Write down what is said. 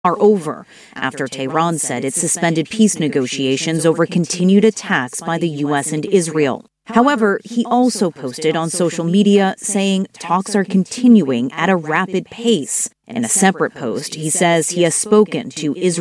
are over after Tehran said it suspended peace negotiations over continued attacks by the U.S. and Israel. However, he also posted on social media saying talks are continuing at a rapid pace. In a separate post, he says he has spoken to Israel